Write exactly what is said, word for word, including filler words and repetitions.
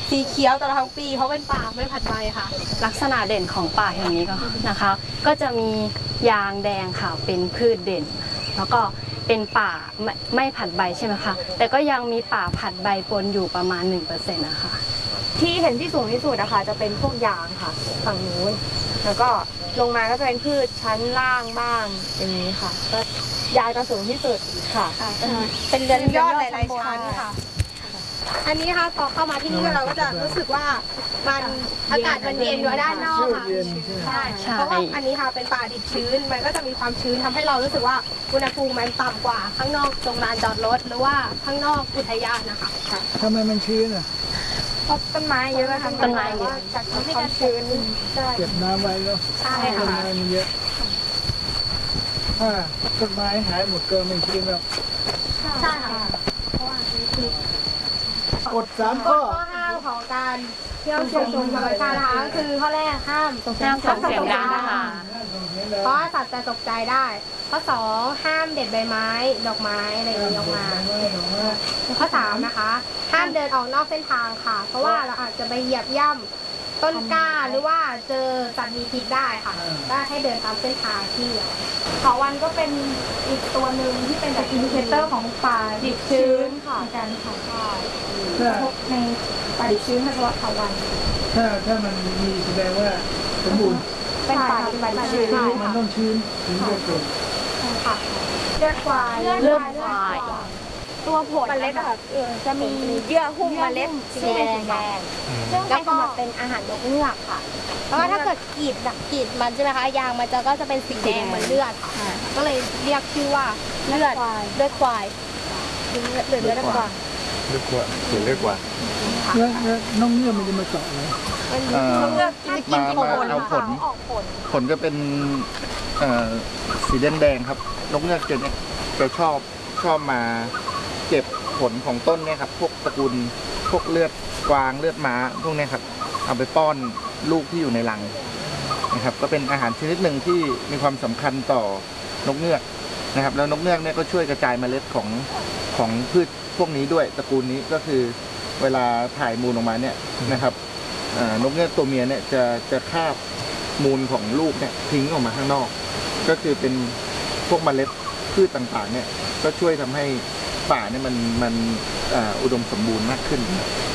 สีเขียวตลอดทั้งปีเพราะเป็นป่าไม่ผัดใบค่ะลักษณะเด่นของป่าแห่งนี้ก็นะคะก็จะมียางแดงค่ะเป็นพืชเด่นแล้วก็เป็นป่าไม่ไม่ผัดใบใช่ไหมคะแต่ก็ยังมีป่าผัดใบปนอยู่ประมาณ หนึ่งเปอร์เซ็นต์ นะคะที่เห็นที่สูงที่สุดนะคะจะเป็นพวกยางค่ะฝั่งนู้นแล้วก็ลงมาก็จะเป็นพืชชั้นล่างบ้างอย่างนี้ค่ะก็ยางจะสูงที่สุดค่ะเป็นเรือนยอดหลายๆชั้นค่ะอันนี้ค่ะพอเข้ามาที่นี่เราก็จะรู้สึกว่ามันอากาศมันเย็นอยู่ด้านนอกค่ะใช่เพราะว่าอันนี้ค่ะเป็นป่าดิบชื้นมันก็จะมีความชื้นทำให้เรารู้สึกว่าอุณหภูมิมันต่ำกว่าข้างนอกตรงลานจอดรถหรือว่าข้างนอกอุทยานนะคะทำไมมันชื้นอ่ะเพราะต้นไม้เยอะค่ะต้นไม้เยอะจากความชื้นเก็บน้ำไว้แล้วใช่ค่ะต้นไม้มันเยอะถ้าต้นไม้หายหมดก็ไม่ชื้นแล้วใช่ค่ะเพราะว่าคือกฎสามข้อข้อห้ามของการเที่ยวชมธรรมชาตินะคะก็คือข้อแรกห้ามห้ามส่งเสียงดังนะคะเพราะสัตว์จะตกใจได้ข้อสองห้ามเด็ดใบไม้ดอกไม้อะไรอย่างนี้ออกมาข้อสามนะคะห้ามเดินออกนอกเส้นทางค่ะเพราะว่าเราอาจจะไปเหยียบย่ำต้นกล้าหรือว่าเจอสัตว์มีพิษได้ค่ะก็ให้เดินตามเส้นทางที่เขาวันก็เป็นอีกตัวหนึ่งที่เป็นแบบอินดิเคเตอร์ของป่าดิบชื้นค่ะการค่ะในป่าดิบชื้นเฉพาะเขาวันถ้าถ้ามันมีแสดงว่าสมบูรณ์เป็นป่าดิบชื้นมันต้องชื้นถึงจะเกิดค่ะเลือดควายเลือดควายตัวผลเมล็ดแบบจะมีเยื่อหุ้มเมล็ดสีแดงซึ่งใช้สำหรับเป็นอาหารนกเงือกค่ะเพราะว่าถ้าเกิดกรีดแบบกรีดมันใช่ไหมคะยางมันจะก็จะเป็นสีแดงเหมือนเลือดค่ะก็เลยเรียกชื่อว่าเลือดเลือดควายหรือเลือดเลือดกว่าเลือดกว่าเลือดกว่าแล้วน้องเงือกมันจะมาเจาะอะไรน้องเงือกมามาเอาผลผลจะเป็นสีแดงแดงครับนกเงือกจะเนี่ยจะชอบชอบมาเก็บผลของต้นเนี่ยครับพวกตระกูลพวกเลือดกวางเลือดม้าพวกนี้ครับเอาไปป้อนลูกที่อยู่ในรังนะครับก็เป็นอาหารชนิดหนึ่งที่มีความสำคัญต่อนกเงือกนะครับแล้วนกเงือกเนี่ยก็ช่วยกระจายเมล็ดของของพืชพวกนี้ด้วยตระกูลนี้ก็คือเวลาถ่ายมูลออกมาเนี่ยนะครับนกเงือกตัวเมียเนี่ยจะจะคาบมูลของลูกเนี่ยทิ้งออกมาข้างนอกก็คือเป็นพวกเมล็ดพืชต่างๆเนี่ยก็ช่วยทำให้ป่าเนี่ยมันมันอุดมสมบูรณ์มากขึ้น